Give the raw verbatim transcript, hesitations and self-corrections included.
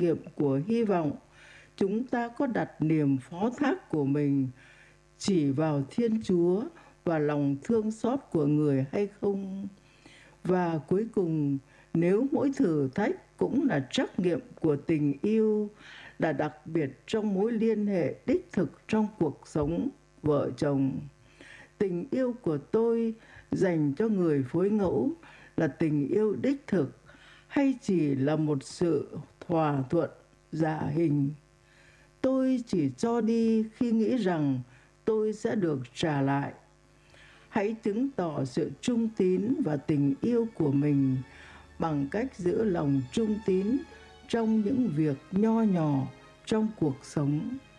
nghiệm của hy vọng, chúng ta có đặt niềm phó thác của mình chỉ vào Thiên Chúa và lòng thương xót của người hay không? Và cuối cùng, nếu mỗi thử thách cũng là trắc nghiệm của tình yêu, là đặc biệt trong mối liên hệ đích thực trong cuộc sống vợ chồng, tình yêu của tôi dành cho người phối ngẫu là tình yêu đích thực hay chỉ là một sự thỏa thuận giả hình? Tôi chỉ cho đi khi nghĩ rằng tôi sẽ được trả lại. Hãy chứng tỏ sự trung tín và tình yêu của mình bằng cách giữ lòng trung tín trong những việc nho nhỏ trong cuộc sống.